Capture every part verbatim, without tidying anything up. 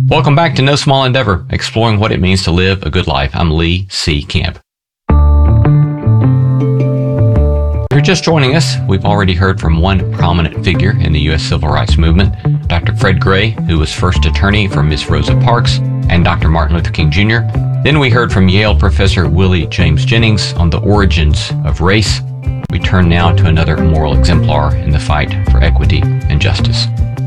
Welcome back to No Small Endeavor, exploring what it means to live a good life. I'm Lee C. Camp. If you're just joining us, we've already heard from one prominent figure in the U S Civil Rights Movement, Doctor Fred Gray, who was first attorney for Miss Rosa Parks, and Doctor Martin Luther King Junior Then we heard from Yale professor Willie James Jennings on the origins of race. We turn now to another moral exemplar in the fight for equity and justice.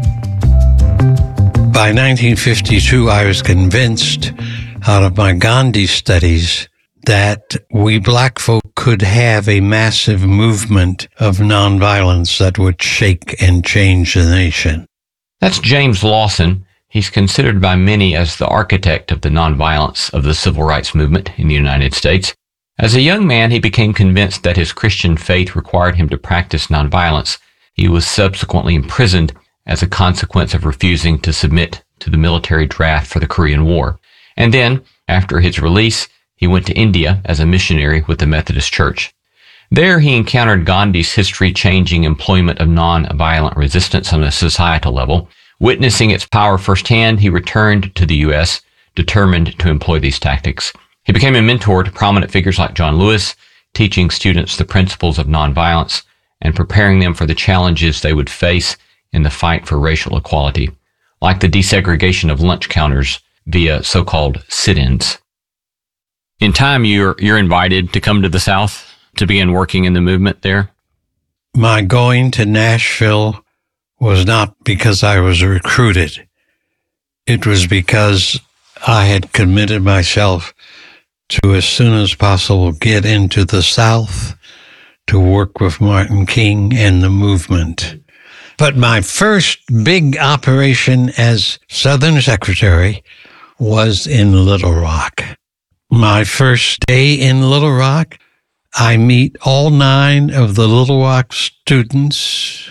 By nineteen fifty-two, I was convinced out of my Gandhi studies that we black folk could have a massive movement of nonviolence that would shake and change the nation. That's James Lawson. He's considered by many as the architect of the nonviolence of the civil rights movement in the United States. As a young man, he became convinced that his Christian faith required him to practice nonviolence. He was subsequently imprisoned as a consequence of refusing to submit to the military draft for the Korean War. And then, after his release, he went to India as a missionary with the Methodist Church. There, he encountered Gandhi's history-changing employment of non-violent resistance on a societal level. Witnessing its power firsthand, he returned to the U S, determined to employ these tactics. He became a mentor to prominent figures like John Lewis, teaching students the principles of nonviolence and preparing them for the challenges they would face in the fight for racial equality, like the desegregation of lunch counters via so-called sit-ins. In time, you're you're invited to come to the South to begin working in the movement there? My going to Nashville was not because I was recruited. It was because I had committed myself to, as soon as possible, get into the South to work with Martin King and the movement. But my first big operation as Southern Secretary was in Little Rock. My first day in Little Rock, I meet all nine of the Little Rock students.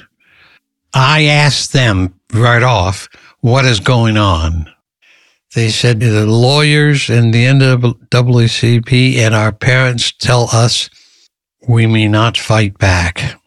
I asked them right off, what is going on? They said, the lawyers and the N double A C P and our parents tell us we may not fight back.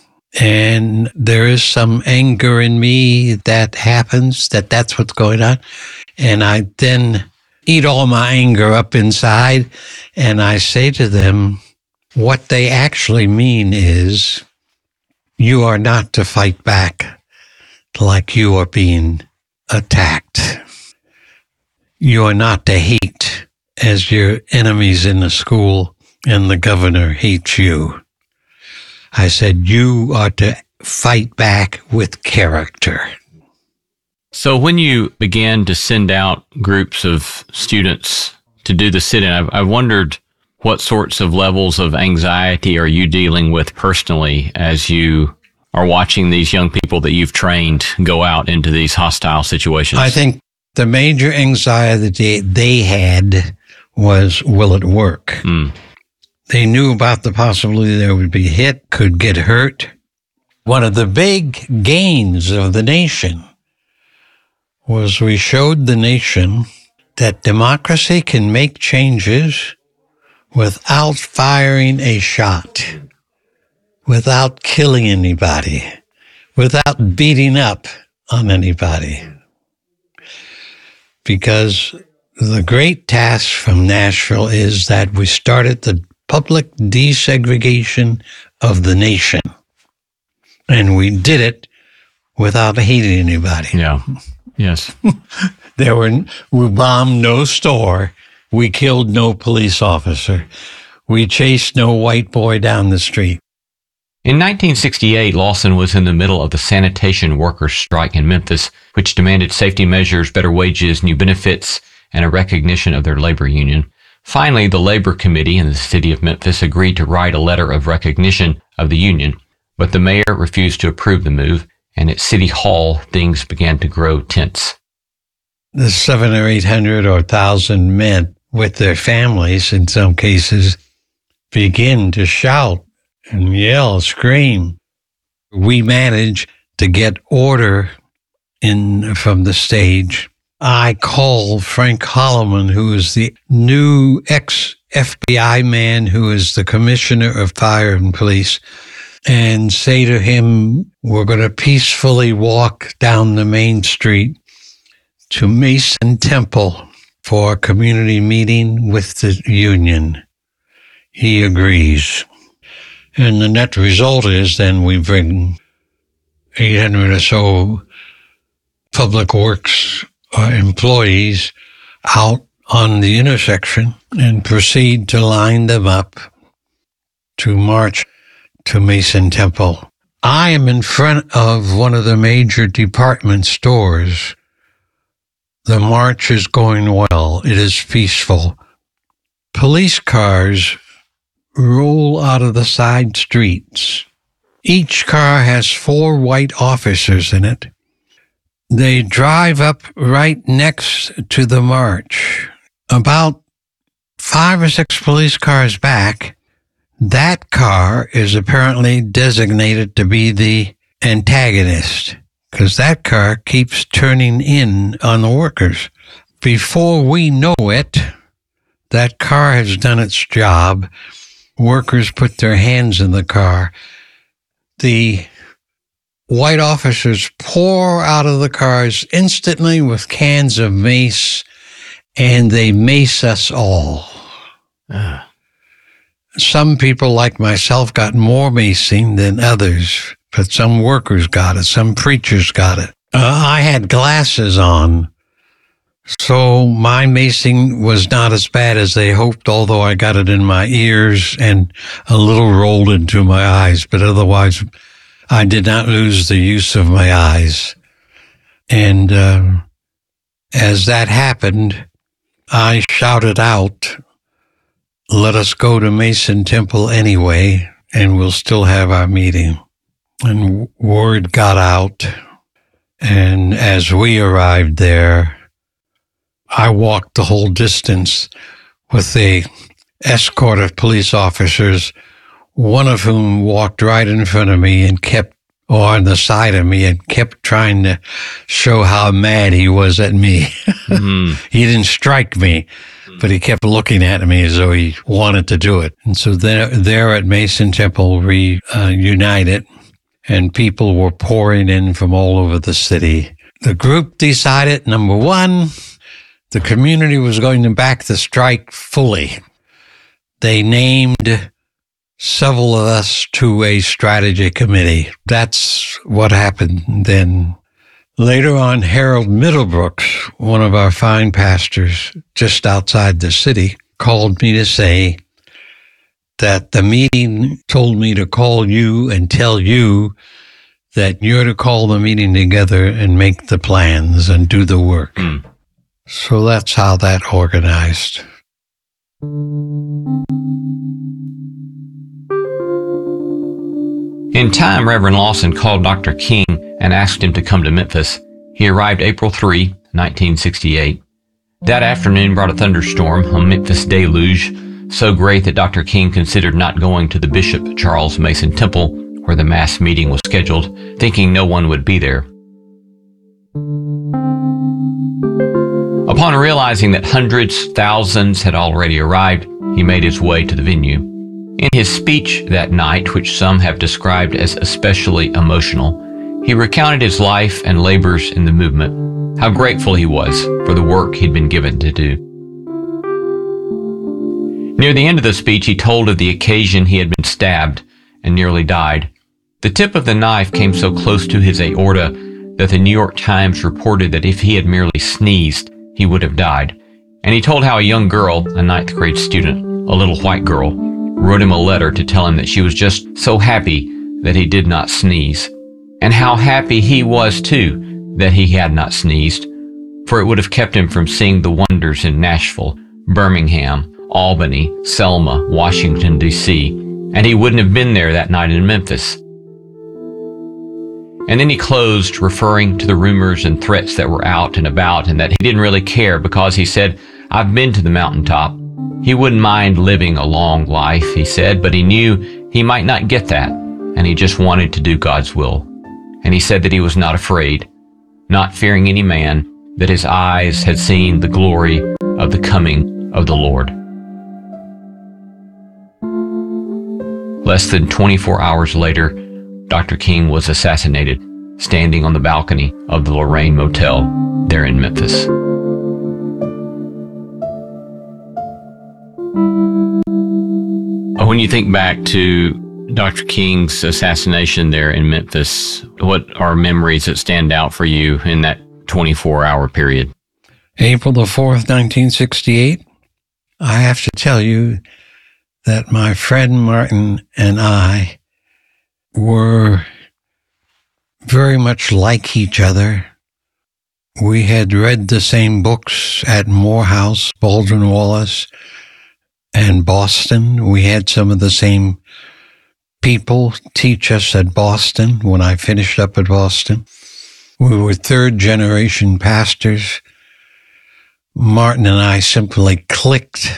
And there is some anger in me that happens, that that's what's going on. And I then eat all my anger up inside, and I say to them, what they actually mean is, you are not to fight back like you are being attacked. You are not to hate as your enemies in the school and the governor hates you. I said, you are to fight back with character. So when you began to send out groups of students to do the sit-in, I, I wondered what sorts of levels of anxiety are you dealing with personally as you are watching these young people that you've trained go out into these hostile situations? I think the major anxiety they had was, will it work? Mm. They knew about the possibility they would be hit, could get hurt. One of the big gains of the nation was we showed the nation that democracy can make changes without firing a shot, without killing anybody, without beating up on anybody. Because the great task from Nashville is that we started the public desegregation of the nation. And we did it without hating anybody. Yeah. Yes. There were, we bombed no store. We killed no police officer. We chased no white boy down the street. In nineteen sixty-eight, Lawson was in the middle of the sanitation workers' strike in Memphis, which demanded safety measures, better wages, new benefits, and a recognition of their labor union. Finally, the Labor Committee in the city of Memphis agreed to write a letter of recognition of the union, but the mayor refused to approve the move, and at City Hall, things began to grow tense. The seven or eight hundred or thousand men with their families, in some cases, begin to shout and yell, scream. We managed to get order in from the stage. I call Frank Holloman, who is the new ex-F B I man who is the commissioner of fire and police, and say to him, we're going to peacefully walk down the main street to Mason Temple for a community meeting with the union. He agrees. And the net result is then we bring eight hundred or so public works uh, employees out on the intersection and proceed to line them up to march to Mason Temple. I am in front of one of the major department stores. The march is going well. It is peaceful. Police cars roll out of the side streets. Each car has four white officers in it. They drive up right next to the march. About five or six police cars back, that car is apparently designated to be the antagonist, because that car keeps turning in on the workers. Before we know it, that car has done its job. Workers put their hands in the car. The white officers pour out of the cars instantly with cans of mace, and they mace us all. Uh. Some people like myself got more macing than others, but some workers got it. Some preachers got it. Uh, I had glasses on, so my macing was not as bad as they hoped, although I got it in my ears and a little rolled into my eyes. But otherwise, I did not lose the use of my eyes. And uh, as that happened, I shouted out, "Let us go to Mason Temple anyway, and we'll still have our meeting." And word got out, and as we arrived there, I walked the whole distance with a escort of police officers, one of whom walked right in front of me and kept, or on the side of me, and kept trying to show how mad he was at me. Mm-hmm. He didn't strike me, but he kept looking at me as though he wanted to do it. And so there, there at Mason Temple, we uh, united, and people were pouring in from all over the city. The group decided, number one, the community was going to back the strike fully. They named several of us to a strategy committee. That's what happened then. Later on, Harold Middlebrooks, one of our fine pastors just outside the city, called me to say that the meeting told me to call you and tell you that you're to call the meeting together and make the plans and do the work. Mm. So that's how that organized. In time, Reverend Lawson called Doctor King and asked him to come to Memphis. He arrived April third, nineteen sixty-eight. That afternoon brought a thunderstorm, a Memphis deluge, so great that Doctor King considered not going to the Bishop Charles Mason Temple, where the mass meeting was scheduled, thinking no one would be there. Upon realizing that hundreds, thousands had already arrived, he made his way to the venue. In his speech that night, which some have described as especially emotional, he recounted his life and labors in the movement, how grateful he was for the work he'd been given to do. Near the end of the speech, he told of the occasion he had been stabbed and nearly died. The tip of the knife came so close to his aorta that the New York Times reported that if he had merely sneezed, he would have died. And he told how a young girl, a ninth grade student, a little white girl, wrote him a letter to tell him that she was just so happy that he did not sneeze, and how happy he was too that he had not sneezed, for it would have kept him from seeing the wonders in Nashville, Birmingham, Albany, Selma, Washington, D C, and he wouldn't have been there that night in Memphis. And then he closed, referring to the rumors and threats that were out and about, and that he didn't really care because he said, "I've been to the mountaintop." He wouldn't mind living a long life, he said, but he knew he might not get that, and he just wanted to do God's will. And he said that he was not afraid, not fearing any man, that his eyes had seen the glory of the coming of the Lord. Less than twenty-four hours later, Doctor King was assassinated, standing on the balcony of the Lorraine Motel there in Memphis. When you think back to Doctor King's assassination there in Memphis, what are memories that stand out for you in that twenty-four hour period? April the fourth, nineteen sixty-eight. I have to tell you that my friend Martin and I were very much like each other. We had read the same books at Morehouse, Baldwin Wallace, and Boston. We had some of the same people teach us at Boston when I finished up at Boston. We were third generation pastors. Martin and I simply clicked.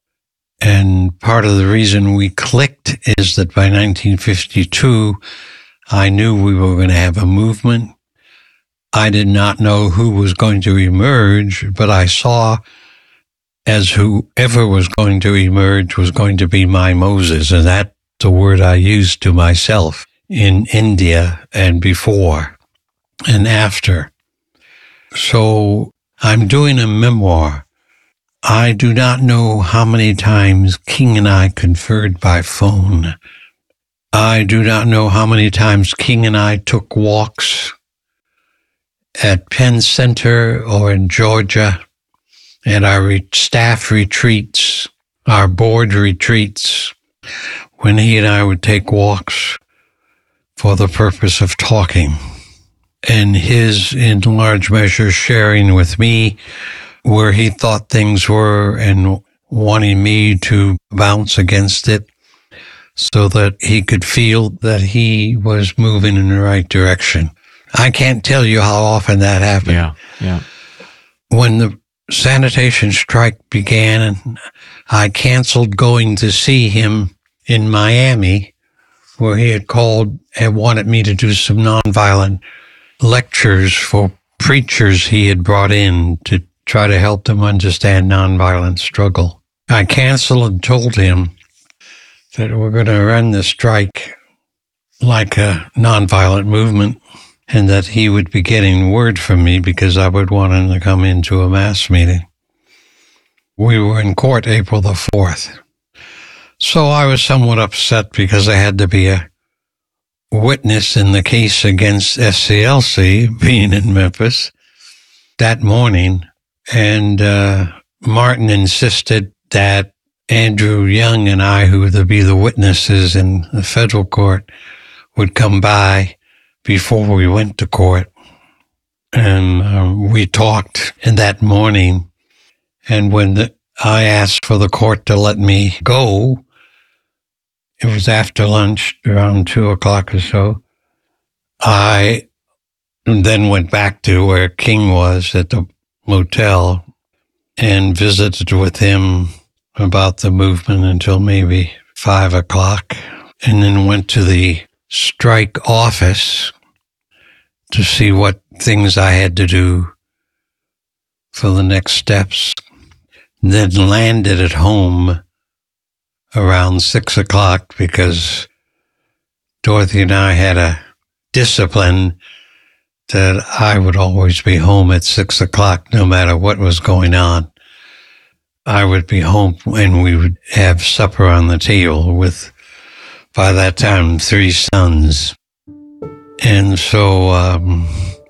And part of the reason we clicked is that by nineteen fifty-two, I knew we were going to have a movement. I did not know who was going to emerge, but I saw as whoever was going to emerge was going to be my Moses. And that's the word I used to myself in India and before and after. So I'm doing a memoir. I do not know how many times King and I conferred by phone. I do not know how many times King and I took walks at Penn Center or in Georgia, at our re- staff retreats, our board retreats, when he and I would take walks for the purpose of talking. And his, in large measure, sharing with me where he thought things were and wanting me to bounce against it so that he could feel that he was moving in the right direction. I can't tell you how often that happened. Yeah, yeah. When the sanitation strike began and I canceled going to see him in Miami, where he had called and wanted me to do some nonviolent lectures for preachers he had brought in to try to help them understand nonviolent struggle. I canceled and told him that we're going to run the strike like a nonviolent movement, and that he would be getting word from me because I would want him to come into a mass meeting. We were in court April the fourth. So I was somewhat upset because I had to be a witness in the case against S C L C, being in Memphis, that morning. And uh, Martin insisted that Andrew Young and I, who were to be the witnesses in the federal court, would come by before we went to court. And uh, we talked in that morning. And when the, I asked for the court to let me go, it was after lunch, around two o'clock or so. I then went back to where King was at the motel and visited with him about the movement until maybe five o'clock, and then went to the strike office to see what things I had to do for the next steps. Then landed at home around six o'clock because Dorothy and I had a discipline that I would always be home at six o'clock no matter what was going on. I would be home and we would have supper on the table with, by that time, three sons. And so um,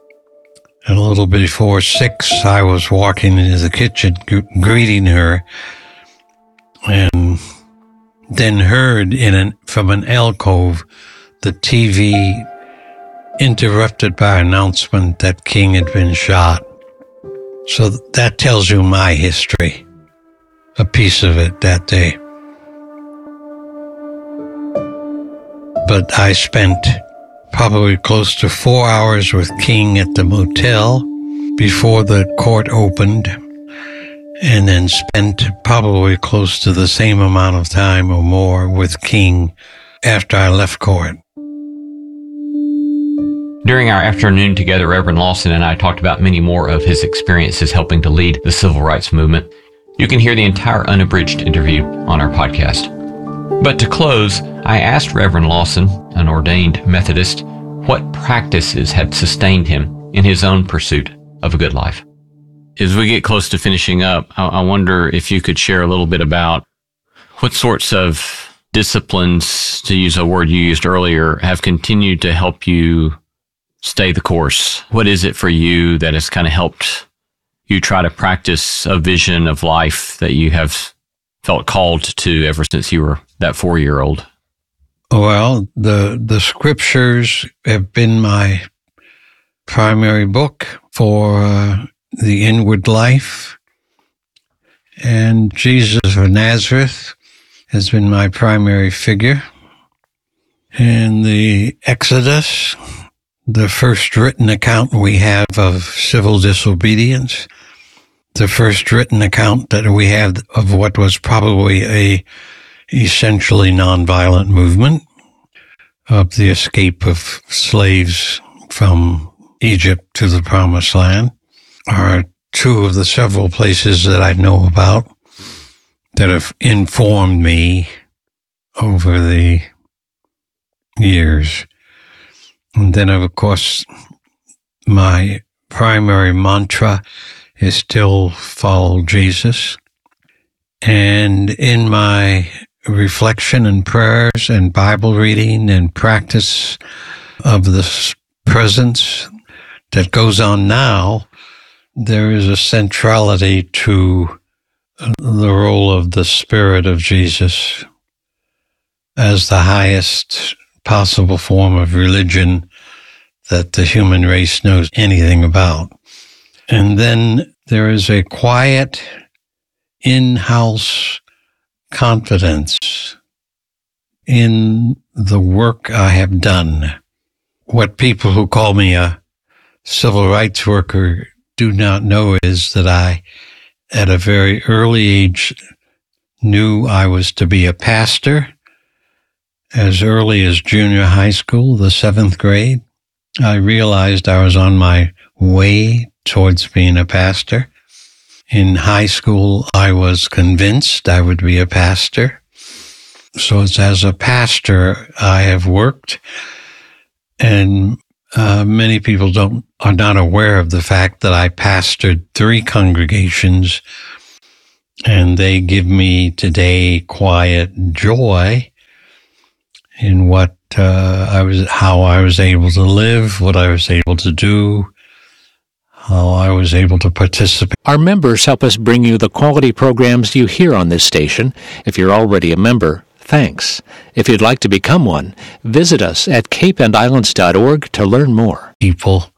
a little before six, I was walking into the kitchen g- greeting her, and then heard in an, from an alcove the T V interrupted by an announcement that King had been shot. So that tells you my history, a piece of it that day. But I spent probably close to four hours with King at the motel before the court opened, and then spent probably close to the same amount of time or more with King after I left court. During our afternoon together, Reverend Lawson and I talked about many more of his experiences helping to lead the civil rights movement. You can hear the entire unabridged interview on our podcast. But to close, I asked Reverend Lawson, an ordained Methodist, what practices had sustained him in his own pursuit of a good life. As we get close to finishing up, I, I wonder if you could share a little bit about what sorts of disciplines, to use a word you used earlier, have continued to help you stay the course. What is it for you that has kind of helped you try to practice a vision of life that you have felt called to ever since you were that four-year-old? Well, the the scriptures have been my primary book for uh, the inward life, and Jesus of Nazareth has been my primary figure. And the Exodus, the first written account we have of civil disobedience, the first written account that we have of what was probably a essentially nonviolent movement of the escape of slaves from Egypt to the Promised Land, are two of the several places that I know about that have informed me over the years. And then, of course, my primary mantra is still follow Jesus. And in my reflection and prayers and Bible reading and practice of the presence that goes on now, there is a centrality to the role of the Spirit of Jesus as the highest possible form of religion that the human race knows anything about. And then there is a quiet, in-house confidence in the work I have done. What people who call me a civil rights worker do not know is that I, at a very early age, knew I was to be a pastor. As early as junior high school, the seventh grade, I realized I was on my way towards being a pastor. In high school, I was convinced I would be a pastor. So it's as a pastor I have worked, and uh, many people don't are not aware of the fact that I pastored three congregations, and they give me today quiet joy in what uh, I was, how I was able to live, what I was able to do, how I was able to participate. Our members help us bring you the quality programs you hear on this station. If you're already a member, thanks. If you'd like to become one, visit us at cape and islands dot org to learn more. People